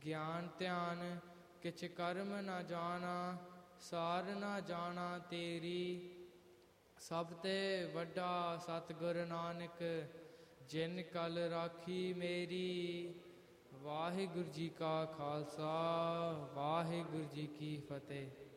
ਗਿਆਨ ਧਿਆਨ ਕਿਛ ਕਰਮ ਨ ਜਾਣਾ, ਸਾਰ ਨ ਜਾਣਾ ਤੇਰੀ। ਸਭ ਤੇ ਵੱਡਾ ਸਤਿਗੁਰ ਨਾਨਕ, ਜਿਨ ਕਲ ਰਾਖੀ ਮੇਰੀ। ਵਾਹਿਗੁਰੂ ਜੀ ਕਾ ਖਾਲਸਾ, ਵਾਹਿਗੁਰੂ ਜੀ ਕੀ ਫਤਿਹ।